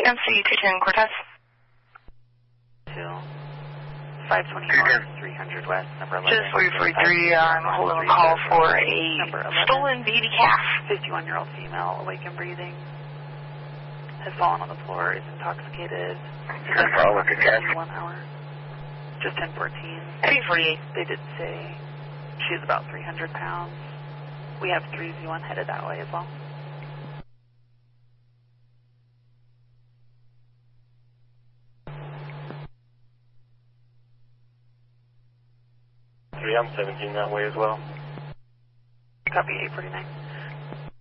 MC 210 Cortez. 520 north, 300 west, number 11. Just 4443, I'm holding a call for a stolen baby calf. 51-year-old female, awake and breathing, has fallen on the floor, is intoxicated. Good call with the calf. 1 hour. Just 1014. 348. They did say she's about 300 pounds. We have 3Z1 headed that way as well. I'm 17 that way as well. Copy 849.